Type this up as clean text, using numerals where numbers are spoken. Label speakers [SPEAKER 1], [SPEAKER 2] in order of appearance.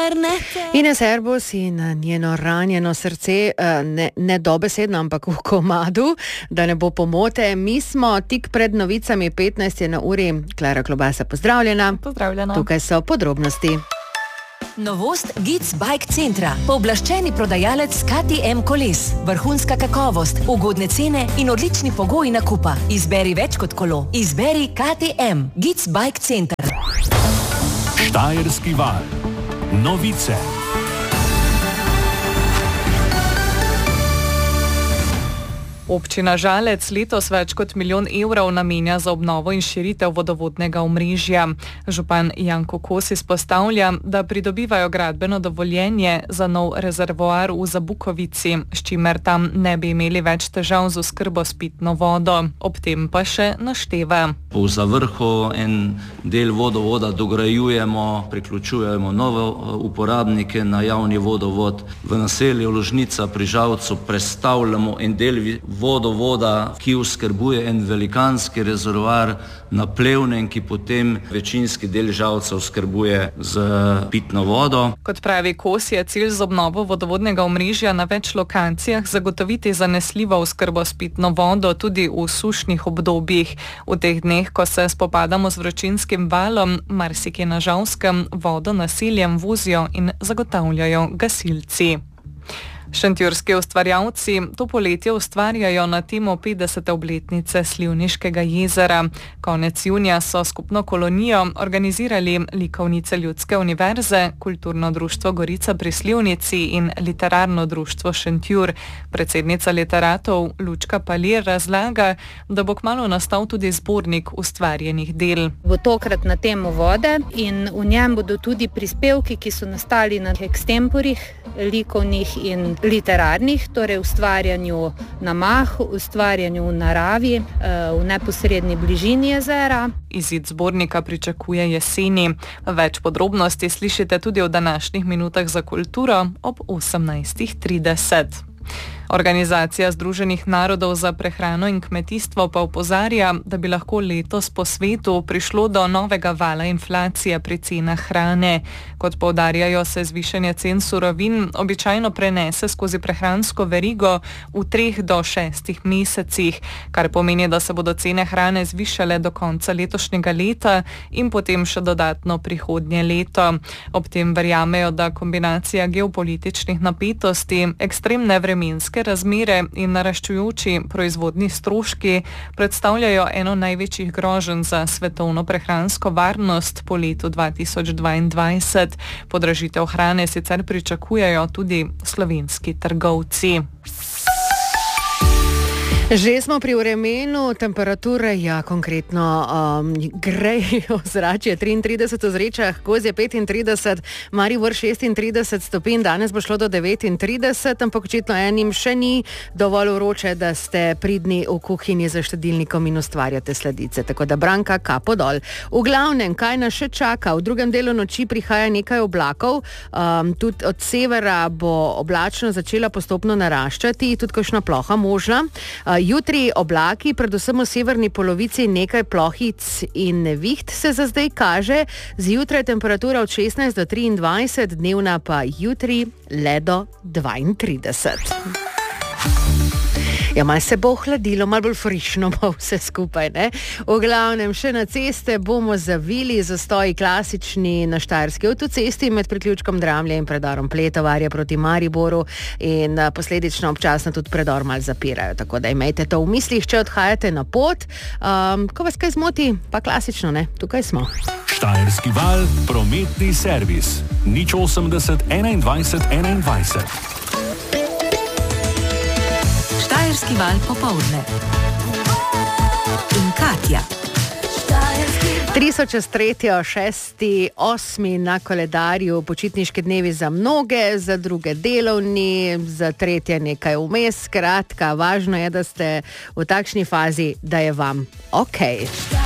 [SPEAKER 1] Ines Erbos in njeno ranjeno srce, ne dobesedno, ampak v komadu, da ne bo pomote. Mi smo tik pred novicami, 15 je na uri. Klara Klobasa, pozdravljena.
[SPEAKER 2] Pozdravljena.
[SPEAKER 1] Tukaj so podrobnosti.
[SPEAKER 3] Novost Gic Bike Centra. Pooblaščeni prodajalec KTM koles. Vrhunska kakovost, ugodne cene in odlični pogoji nakupa. Izberi več kot kolo. Izberi KTM. Gic Bike Center.
[SPEAKER 4] Štajerski val. Novice.
[SPEAKER 2] Občina Žalec letos več kot 1 milijon evrov namenja za obnovo in širitev vodovodnega omrežja. Župan Janko Kos izpostavlja, da pridobivajo gradbeno dovoljenje za nov rezervoar v Zabukovici, s čimer tam ne bi imeli več težav z oskrbo s pitno vodo. Ob tem pa še našteva.
[SPEAKER 5] V Zavrhu en del vodovoda dograjujemo, priključujemo nove uporabnike na javni vodovod. V naselju Ložnica pri Žalcu prestavljamo en del vodovoda, ki oskrbuje en velikanski rezervoar na Plevnem, ki potem večinski del Žalca oskrbuje z pitno vodo.
[SPEAKER 2] Kot pravi Kos, je cilj z obnovo vodovodnega omrežja na več lokacijah zagotoviti zanesljivo oskrbo s pitno vodo tudi v sušnih obdobjih. V teh dneh, ko se spopadamo z vročinskim valom, marsikje na Žalskem vodo naseljem vozijo in zagotavljajo gasilci. Šentjurski ustvarjalci to poletje ustvarjajo na temo 50. obletnice Slivniškega jezera. Konec junija so skupno kolonijo organizirali Likovnice Ljudske univerze, Kulturno društvo Gorica pri Slivnici in Literarno društvo Šentjur. Predsednica literatov Lučka Palir razlaga, da bo kmalu nastal tudi zbornik ustvarjenih del.
[SPEAKER 6] Bo tokrat na temo vode in v njem bodo tudi prispevki, ki so nastali na ekstemporih likovnih in literarnih, torej ustvarjanju na mahu, ustvarjanju v naravi, v neposredni bližini jezera.
[SPEAKER 2] Izid zbornika pričakuje jeseni. Več podrobnosti slišite tudi v današnjih minutah za kulturo ob 18:30. Organizacija Združenih narodov za prehrano in kmetijstvo pa opozarja, da bi lahko letos po svetu prišlo do novega vala inflacije pri cenah hrane. Kot poudarjajo, se zvišanje cen surovin običajno prenese skozi prehransko verigo v 3 do 6 mesecih, kar pomeni, da se bodo cene hrane zvišale do konca letošnjega leta in potem še dodatno prihodnje leto. Ob tem verjamejo, da kombinacija geopolitičnih napetosti, ekstremne vremenske razmere in naraščujoči proizvodni stroški predstavljajo eno največjih groženj za svetovno prehransko varnost po letu 2022. Podražitev hrane sicer pričakujejo tudi slovenski trgovci.
[SPEAKER 1] Že smo pri vremenu, temperature, ja, konkretno grej ozračje, 33 v Zrečah, Kozje 35, Maribor 36 stopinj, danes bo šlo do 39, ampak očitno enim še ni dovolj vroče, da ste pridni v kuhinji za štedilnikom in ustvarjate sladice. Tako da Branka, kapo dol. V glavnem, kaj nas še čaka? V drugem delu noči prihaja nekaj oblakov, tudi od severa bo oblačno začela postopno naraščati, tudi kakšna ploha možna. Jutri oblaki, predvsem v severni polovici nekaj plohic in neviht se za zdaj kaže. Zjutraj temperatura od 16 do 23, dnevna pa jutri le do 32. Ja, malo se bo ohladilo, malo bolj frišno bo vse skupaj, ne? V glavnem, še na ceste bomo zavili, zastoji klasični na štajerski avtocesti med priključkom Dramlje in predorom Pletovarja proti Mariboru in posledično občasno tudi predor malo zapirajo, tako da imejte to v mislih, če odhajate na pot. Ko vas kaj zmoti, pa klasično, ne? Tukaj smo.
[SPEAKER 4] Štajerski val, prometni servis. 080 21 21.
[SPEAKER 3] Štajerski val popoldne. In Katja.
[SPEAKER 1] 303., 6., 8. na koledarju, počitniški dnevi za mnoge, za druge delovni, za tretje nekaj vmes. Skratka, važno je, da ste v takšni fazi, da je vam okej.